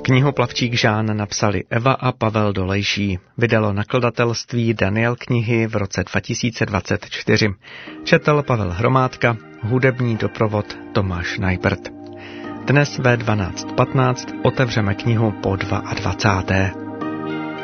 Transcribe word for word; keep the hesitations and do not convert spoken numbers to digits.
Knihu Plavčík Žán napsali Eva a Pavel Dolejší. Vydalo nakladatelství Daniel knihy v roce dva tisíce dvacet čtyři. Četl Pavel Hromádka, hudební doprovod Tomáš Najbrt. Dnes ve dvanáct patnáct otevřeme knihu po dvacáté.